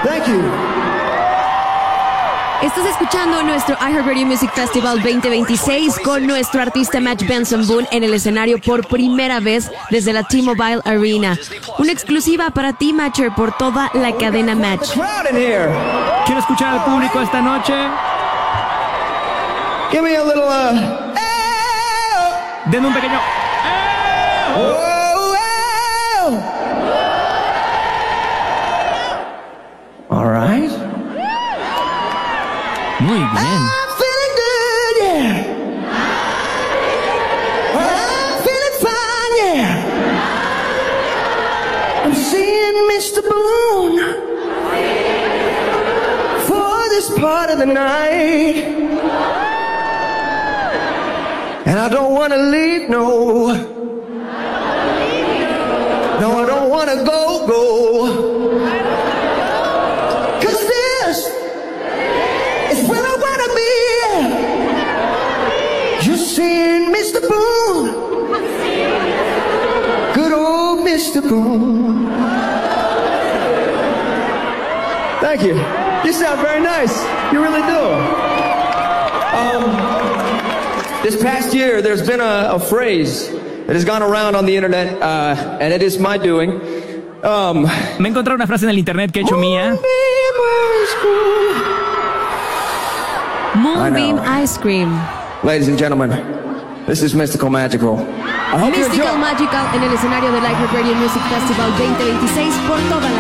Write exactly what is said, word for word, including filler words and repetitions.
Thank you. Estás escuchando nuestro iHeartRadio Music Festival veinte veintiséis con nuestro artista Match Benson Boone en el escenario por primera vez desde la T-Mobile Arena. Una exclusiva para ti, Matcher, por toda la cadena Match. Quiero escuchar al público esta noche. Give me a little, uh... Denme un pequeño... Oh, oh. All right. Muy bien. I'm feeling good, yeah. I'm feeling fine, yeah. I'm seeing Mister Boone for this part of the night, and I don't want to leave, no. No, I don't want to go, go. Mister Boone, good old Mister Boone. Thank you. You sound very nice. You really do. Um, this past year, there's been a, a phrase that has gone around on the internet, uh, and it is my doing. Um, Me he encontrado una frase en el internet que he hecho mía. Moonbeam Ice Cream. Ladies and gentlemen, this is Mystical Magical. I hope you Mystical enjoy. Magical en el escenario del iHeartRadio Music Festival veinte veintiséis por toda la